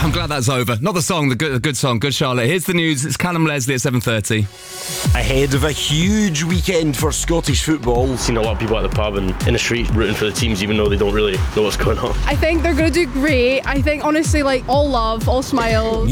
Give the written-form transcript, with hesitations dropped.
I'm glad that's over. Not the song, the good song. Good Charlotte. Here's the news. It's Callum Leslie at 7:30. Ahead of a huge weekend for Scottish football. Seen a lot of people at the pub and in the street rooting for the teams even though they don't really know what's going on. I think they're going to do great. I think, honestly, all love, all smiles.